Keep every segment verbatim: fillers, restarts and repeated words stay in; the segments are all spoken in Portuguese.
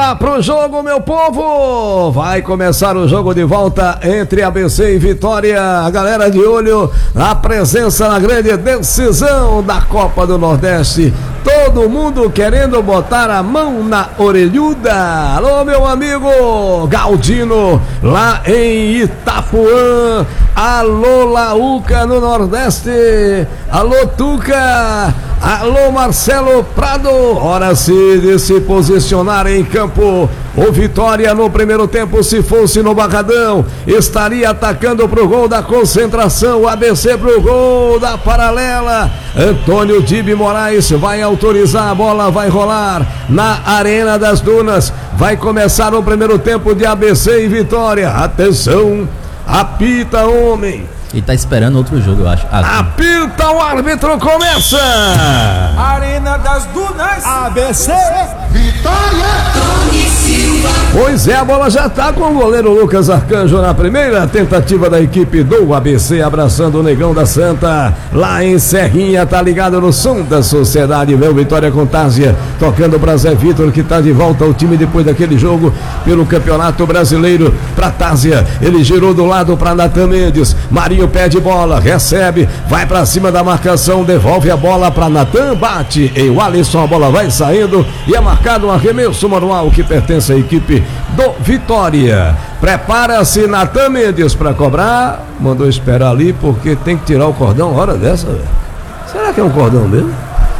Bora pro jogo, meu povo! Vai começar o jogo de volta entre A B C e Vitória. A galera de olho na presença na grande decisão da Copa do Nordeste. Todo mundo querendo botar a mão na orelhuda. Alô, meu amigo Galdino, lá em Itapuã. Alô, Laúca no Nordeste. Alô, Tuca. Alô, Marcelo Prado. Hora sim de se posicionar em campo. O Vitória no primeiro tempo, se fosse no Barradão, estaria atacando pro gol da concentração. O A B C pro gol da paralela. Antônio Dibe Moraes vai autorizar, a bola vai rolar na Arena das Dunas. Vai começar o primeiro tempo de A B C e Vitória. Atenção, apita, homem. Ele tá esperando outro jogo, eu acho. Ah, apita, o árbitro começa. Arena das Dunas, A B C, Vitória. Tony Silva. Pois é, a bola já tá com o goleiro Lucas Arcanjo na primeira tentativa da equipe do A B C, abraçando o Negão da Santa, lá em Serrinha, tá ligado no som da sociedade. Meu Vitória com Tásia, tocando pra Zé Vitor, que tá de volta ao time depois daquele jogo pelo Campeonato Brasileiro. Pra Tásia, ele girou do lado pra Natan Mendes. Marinho pede bola, recebe, vai pra cima da marcação, devolve a bola pra Natan, bate em Alisson, a bola vai saindo e é marcado um arremesso manual que pertence à equipe do Vitória. Prepara-se Natan Mendes pra cobrar, mandou esperar ali porque tem que tirar o cordão hora dessa, velho. Será que é um cordão mesmo?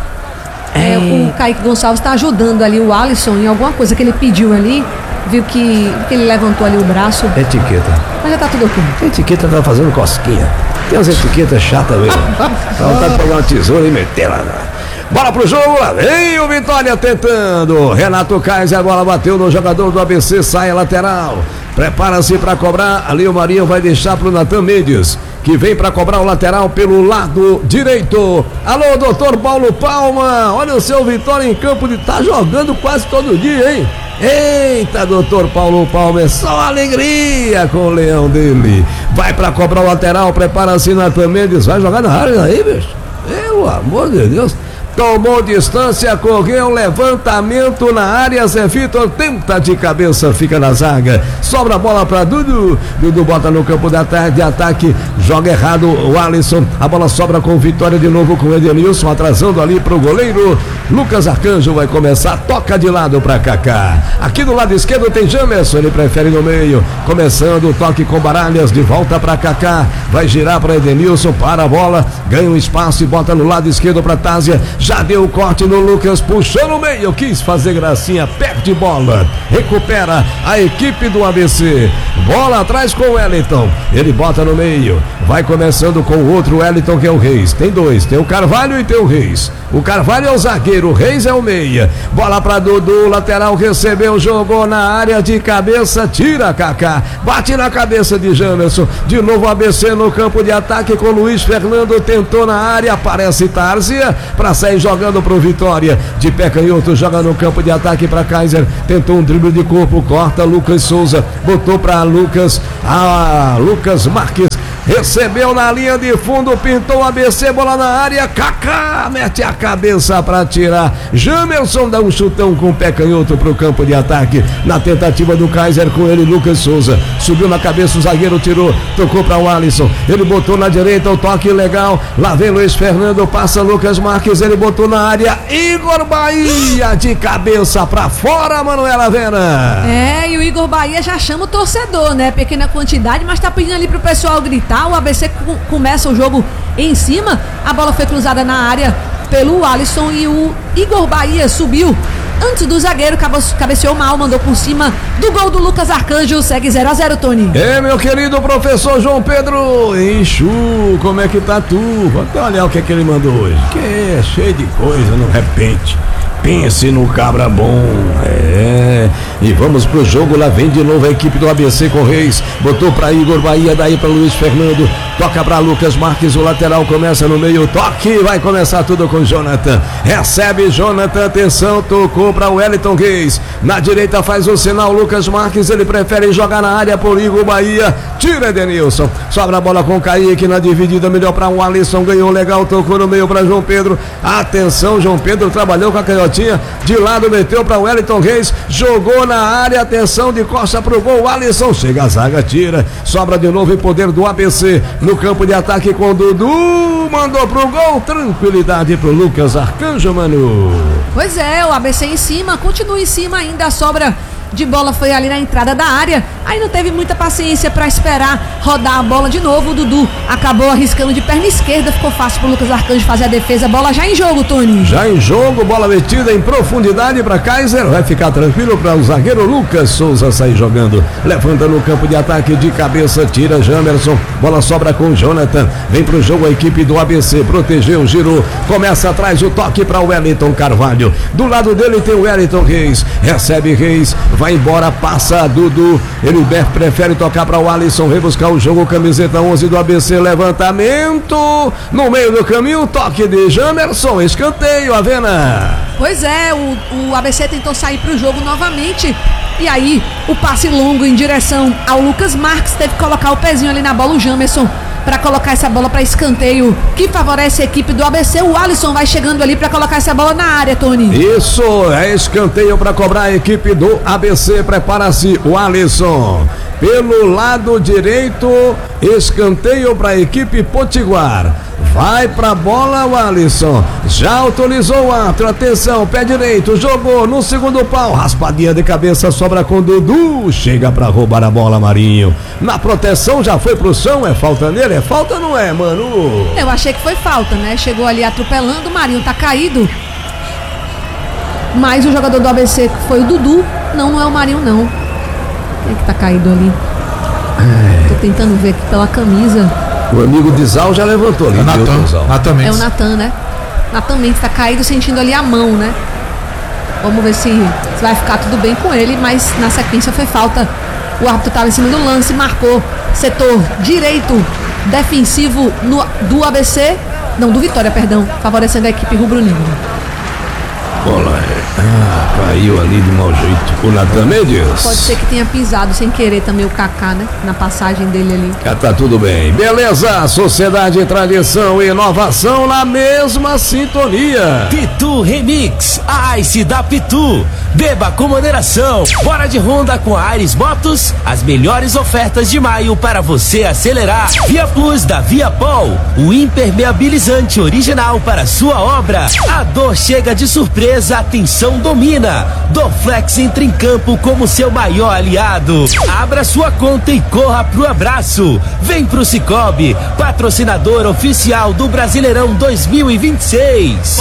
É, o Kaique Gonçalves está ajudando ali o Alisson em alguma coisa que ele pediu ali. Viu que, que ele levantou ali o braço. Etiqueta. Mas já tá tudo ok. Etiqueta tá fazendo cosquinha. Tem umas etiquetas chatas mesmo. Dá vontade de pegar uma tesoura e meter lá. Bola pro jogo, lá vem o Vitória tentando. Renato Kaiser, a bola bateu no jogador do A B C, sai a lateral. Prepara-se para cobrar. Ali o Marinho vai deixar pro Natan Mendes, que vem para cobrar o lateral pelo lado direito. Alô, doutor Paulo Palma. Olha o seu Vitória em campo, de tá jogando quase todo dia, hein? Eita, doutor Paulo Palma, é só alegria com o leão dele. Vai para cobrar o lateral, prepara-se Natan Mendes, vai jogar na área aí, bicho. Pelo amor de Deus. Tomou distância, correu, levantamento na área, Zé Vitor tenta de cabeça, fica na zaga, sobra a bola para Dudu, Dudu bota no campo de ataque, de ataque, joga errado o Alisson, a bola sobra com Vitória de novo com o Edenilson, atrasando ali pro goleiro, Lucas Arcanjo vai começar, toca de lado para Kaká, aqui do lado esquerdo tem Jamerson, ele prefere no meio, começando o toque com Baralhas, de volta para Kaká, vai girar para Edenilson, para a bola, ganha um espaço e bota no lado esquerdo para Tásia. Já deu o corte no Lucas, puxou no meio, quis fazer gracinha, perde bola, recupera a equipe do A B C, bola atrás com o Wellington, ele bota no meio, vai começando com o outro Wellington, que é o Reis, tem dois, tem o Carvalho e tem o Reis, o Carvalho é o zagueiro, o Reis é o meia, bola pra Dudu, lateral recebeu, jogou na área de cabeça, tira Kaká, bate na cabeça de Jamerson, de novo o A B C no campo de ataque com Luiz Fernando, tentou na área, aparece Tárzia, pra sair jogando pro Vitória, de pé canhoto, joga no campo de ataque para Kaiser, tentou um drible de corpo, corta Lucas Souza, botou para Lucas, ah, Lucas Marques, recebeu na linha de fundo, pintou a A B C, bola na área, Kaká mete a cabeça para tirar, Jamerson dá um chutão com o pé canhoto pro campo de ataque, na tentativa do Kaiser com ele, Lucas Souza, subiu na cabeça, o zagueiro tirou, tocou para o Alisson, ele botou na direita, o toque legal, lá vem Luiz Fernando, passa Lucas Marques, ele botou na área, Igor Bahia de cabeça para fora, Manuela Vera. É, e o Igor Bahia já chama o torcedor, né? Pequena quantidade, mas tá pedindo ali pro pessoal gritar. O A B C começa o jogo em cima, a bola foi cruzada na área pelo Alisson e o Igor Bahia subiu antes do zagueiro, cabeceou mal, mandou por cima do gol do Lucas Arcanjo, segue zero a zero, Tony. É, meu querido professor João Pedro Enxu, como é que tá tu? Vamos olhar o que é que ele mandou hoje, que é cheio de coisa no repente. Pense no cabra bom, é, e vamos pro jogo, lá vem de novo a equipe do A B C com Reis, botou pra Igor Bahia, daí pra Luiz Fernando, toca para Lucas Marques, o lateral começa no meio, toque, vai começar tudo com Jonathan, recebe Jonathan, atenção, tocou para Wellington Reis, na direita faz o sinal Lucas Marques, ele prefere jogar na área por Igor Bahia, tira Edenilson, sobra a bola com Kaique na dividida, melhor para o Alisson, ganhou legal, tocou no meio para João Pedro, atenção, João Pedro trabalhou com a canhotinha, de lado meteu para Wellington Reis, jogou na área, atenção, de costa pro gol, Alisson, chega a zaga, tira, sobra de novo em poder do A B C, no campo de ataque com Dudu, mandou pro gol, tranquilidade pro Lucas Arcanjo, mano. Pois é, o A B C em cima, continua em cima ainda, a sobra de bola foi ali na entrada da área, aí não teve muita paciência para esperar rodar a bola de novo, o Dudu acabou arriscando de perna esquerda, ficou fácil pro Lucas Arcanjo fazer a defesa, bola já em jogo, Tony. Já em jogo, bola metida em profundidade para Kaiser, vai ficar tranquilo para o zagueiro Lucas Souza sair jogando, levanta no campo de ataque de cabeça, tira Jamerson, bola sobra com Jonathan, vem pro jogo a equipe do A B C, protegeu, girou, começa atrás o toque para o Wellington Carvalho, do lado dele tem o Wellington Reis, recebe Reis, vai embora, passa Dudu, ele prefere tocar para o Alisson, rebuscar o jogo, camiseta onze do A B C, levantamento, no meio do caminho, toque de Jamerson, escanteio, Avena. Pois é, o, o A B C tentou sair para o jogo novamente, e aí o passe longo em direção ao Lucas Marques, teve que colocar o pezinho ali na bola, o Jamerson, para colocar essa bola para escanteio, que favorece a equipe do A B C. O Alisson vai chegando ali para colocar essa bola na área, Tony. Isso, é escanteio para cobrar a equipe do A B C, prepara-se o Alisson. Pelo lado direito, escanteio para a equipe Potiguar. Vai pra bola o Alisson, já autorizou o árbitro, atenção, pé direito, jogou no segundo pau, raspadinha de cabeça, sobra com Dudu, chega pra roubar a bola, Marinho, na proteção já foi pro chão, é falta nele, é falta ou não é, mano? Eu achei que foi falta, né, chegou ali atropelando, o Marinho tá caído, mas o jogador do A B C foi o Dudu, não, não é o Marinho não, quem é que tá caído ali? É. Tô tentando ver aqui pela camisa. O amigo de Zal já levantou ali. É, Natan, Natan é o Natan, né? Natan Mendes tá caído sentindo ali a mão, né? Vamos ver se, se vai ficar tudo bem com ele, mas na sequência foi falta. O árbitro estava em cima do lance, marcou setor direito defensivo no, do A B C, não, do Vitória, perdão, favorecendo a equipe rubro-negra. Bola, ah, caiu ali de mau jeito o Natan Mendes. Pode ser que tenha pisado sem querer também o Kaká, né? Na passagem dele ali. Já tá tudo bem. Beleza, sociedade, tradição e inovação na mesma sintonia. Pitu Remix, a Ice da Pitu. Beba com moderação. Bora de Honda com a Aires Motos. As melhores ofertas de maio para você acelerar. Via Plus da Viapol, o impermeabilizante original para sua obra. A dor chega de surpresa, a tensão domina. Dorflex entra em campo como seu maior aliado. Abra sua conta e corra pro abraço. Vem pro Cicobi, patrocinador oficial do Brasileirão dois mil e vinte e seis.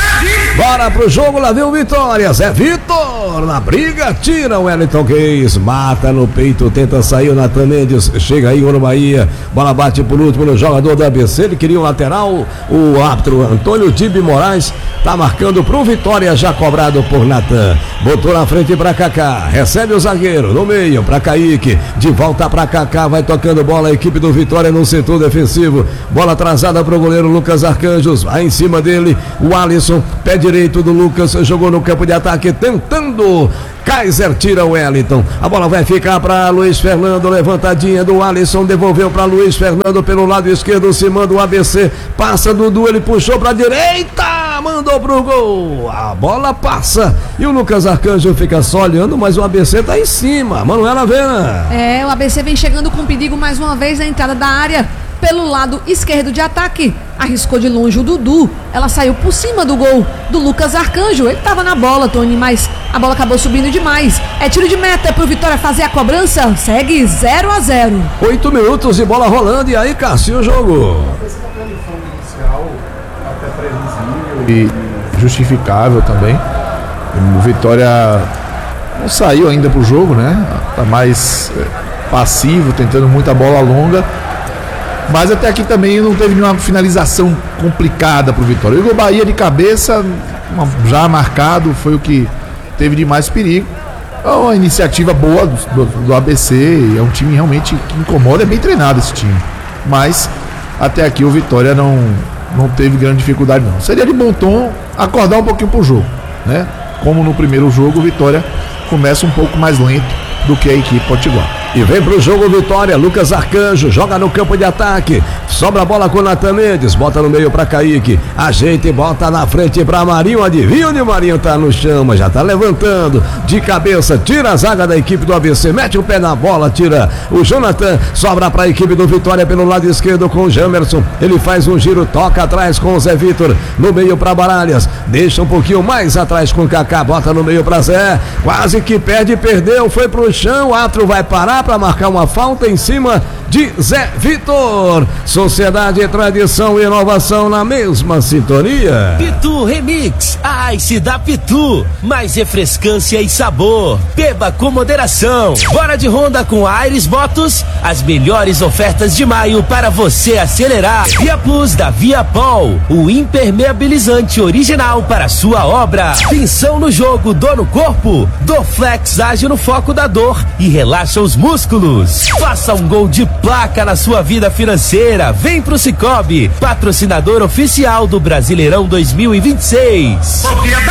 Bora pro jogo, lá vem o Vitória. Zé Vitor na briga, tira o Wellington Reis, mata no peito, tenta sair o Natan Mendes, chega aí o Bahia, bola bate por último no jogador do A B C, ele queria um lateral, o árbitro Antônio Tibi Moraes tá marcando pro Vitória, já cobrado por Natan, botou na frente pra Kaká, recebe o zagueiro, no meio pra Kaique, de volta pra Kaká, vai tocando bola a equipe do Vitória no setor defensivo, bola atrasada pro goleiro Lucas Arcanjos, vai em cima dele, o Alisson, pé direito do Lucas, jogou no campo de ataque, tentando, Kaiser tira o Wellington, a bola vai ficar para Luiz Fernando, levantadinha do Alisson, devolveu para Luiz Fernando pelo lado esquerdo, se manda o A B C, passa Dudu, ele puxou para direita, mandou pro gol, a bola passa e o Lucas Arcanjo fica só olhando, mas o A B C tá em cima, Manuela Vena. É, o A B C vem chegando com perigo mais uma vez na entrada da área, pelo lado esquerdo de ataque, arriscou de longe o Dudu, ela saiu por cima do gol do Lucas Arcanjo, ele tava na bola, Tony, mas a bola acabou subindo demais, é tiro de meta pro Vitória fazer a cobrança, segue zero a zero. Oito minutos de bola rolando e aí, Cássio, o jogo. E justificável também, o Vitória não saiu ainda pro jogo, né, tá mais passivo, tentando muita bola longa, mas até aqui também não teve nenhuma finalização complicada pro Vitória. O Igor Bahia de cabeça, já marcado, foi o que teve de mais perigo. É uma iniciativa boa do, do, do A B C, é um time realmente que incomoda, é bem treinado esse time, mas até aqui o Vitória não, não teve grande dificuldade não. Seria de bom tom acordar um pouquinho pro jogo, né? Como no primeiro jogo o Vitória começa um pouco mais lento do que a equipe potiguar. E vem pro jogo Vitória, Lucas Arcanjo, joga no campo de ataque, sobra a bola com o Natan Mendes, bota no meio pra Kaique, ajeita e bota na frente pra Marinho, adivinha onde o Marinho tá no chão, mas já tá levantando, de cabeça, tira a zaga da equipe do A B C, mete o pé na bola, tira o Jonathan, sobra pra equipe do Vitória pelo lado esquerdo com o Jamerson, ele faz um giro, toca atrás com o Zé Vitor, no meio pra Baralhas, deixa um pouquinho mais atrás com o Kaká, bota no meio pra Zé, quase que perde, perdeu, foi pro chão, o Atro vai parar para marcar uma falta em cima de Zé Vitor. Sociedade, tradição e inovação na mesma sintonia. Pitu Remix, a Ice da Pitu, mais refrescância e sabor. Beba com moderação. Bora de Honda com Aires Motos, as melhores ofertas de maio para você acelerar. Via Plus da Viapol, o impermeabilizante original para sua obra. Tensão no jogo, dor no corpo. Dorflex age no foco da dor e relaxa os músculos. Faça um gol de placa na sua vida financeira. Vem pro Cicobi, patrocinador oficial do Brasileirão dois mil e vinte e seis.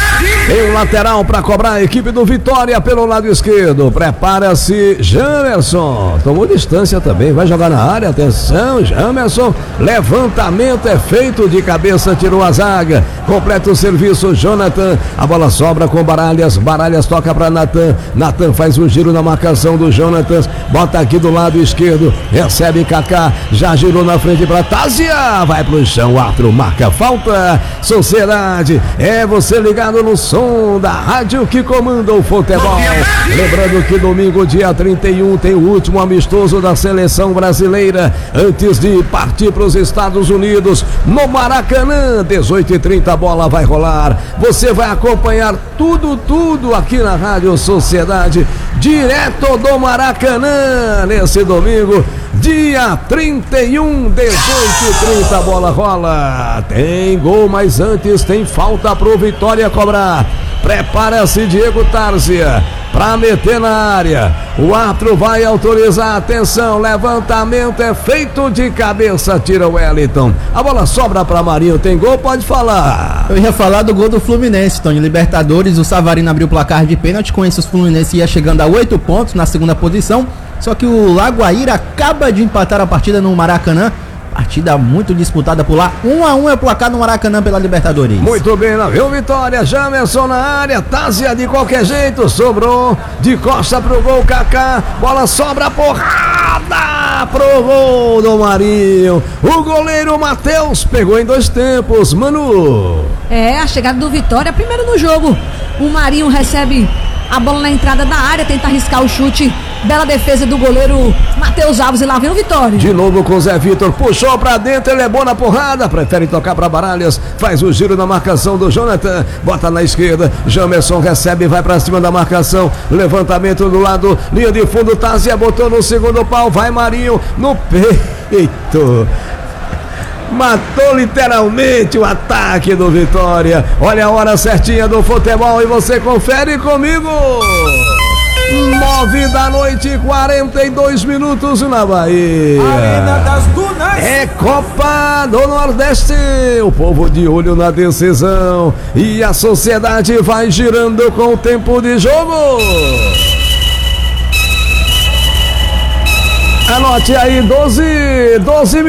Tem um lateral para cobrar a equipe do Vitória pelo lado esquerdo. Prepara-se Jamerson. Tomou distância também, vai jogar na área. Atenção, Jamerson. Levantamento é feito de cabeça, tirou a zaga. Completa o serviço, Jonathan. A bola sobra com Baralhas. Baralhas toca para Natan. Natan faz um giro na marcação do Jonathan. Bota aqui do lado esquerdo. Recebe Kaká. Já girou na frente para Tázia. Vai pro chão, Arthur marca falta. Sociedade, é você ligado no som da rádio que comanda o futebol. Lembrando que domingo, dia trinta e um, tem o último amistoso da seleção brasileira antes de partir para os Estados Unidos no Maracanã. dezoito e trinta, a bola vai rolar. Você vai acompanhar tudo, tudo aqui na Rádio Sociedade, direto do Maracanã, nesse domingo, dia trinta e um, dezoito e trinta, a bola rola. Tem gol, mas antes tem falta pro Vitória cobrar. Prepara-se Diego Tárzia para meter na área. O árbitro vai autorizar. Atenção, levantamento é feito de cabeça, tira o Wellington. A bola sobra para Marinho. Tem gol? Pode falar. Eu ia falar do gol do Fluminense, Tony. Libertadores, o Savarino abriu o placar de pênalti. Com isso, o Fluminense ia chegando a oito pontos na segunda posição. Só que o Lagoaíra acaba de empatar a partida no Maracanã. Partida muito disputada por lá. Um a um é o placar no Maracanã pela Libertadores. Muito bem, lá viu Vitória. Jamerson na área. Tázia de qualquer jeito. Sobrou de costa pro gol. Kaká. Bola sobra, porrada pro gol do Marinho. O goleiro Matheus pegou em dois tempos. Manu. É, a chegada do Vitória. Primeiro no jogo, o Marinho recebe a bola na entrada da área, tenta arriscar o chute. Bela defesa do goleiro Matheus Alves, e lá vem o Vitória. De novo com o Zé Vitor, puxou pra dentro, ele é bom na porrada, prefere tocar pra Baralhas, faz o giro na marcação do Jonathan, bota na esquerda, Jamerson recebe, vai pra cima da marcação, levantamento do lado, linha de fundo, Tázia botou no segundo pau, vai Marinho no peito. Matou literalmente o ataque do Vitória. Olha a hora certinha do futebol e você confere comigo. Nove da noite, quarenta e dois minutos na Bahia. Arena das Dunas. É Copa do Nordeste. O povo de olho na decisão. E a Sociedade vai girando com o tempo de jogo. Anote aí, doze, doze minutos.